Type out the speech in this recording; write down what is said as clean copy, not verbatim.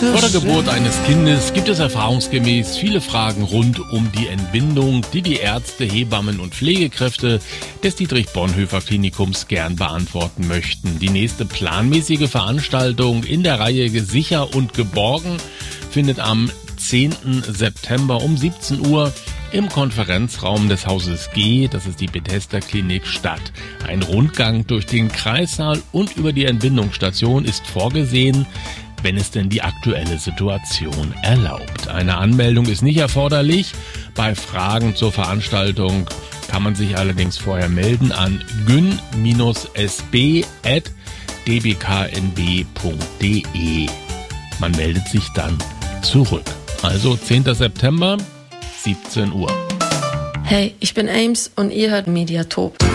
Vor der Geburt eines Kindes gibt es erfahrungsgemäß viele Fragen rund um die Entbindung, die die Ärzte, Hebammen und Pflegekräfte des Dietrich-Bonhoeffer-Klinikums gern beantworten möchten. Die nächste planmäßige Veranstaltung in der Reihe Sicher und Geborgen findet am 10. September um 17 Uhr im Konferenzraum des Hauses G, das ist die Bethesda-Klinik, statt. Ein Rundgang durch den Kreissaal und über die Entbindungsstation ist vorgesehen, wenn es denn die aktuelle Situation erlaubt. Eine Anmeldung ist nicht erforderlich. Bei Fragen zur Veranstaltung kann man sich allerdings vorher melden an gyn-sb@dbknb.de. Man meldet sich dann zurück. Also 10. September, 17 Uhr. Hey, ich bin Ames und ihr hört Mediatop.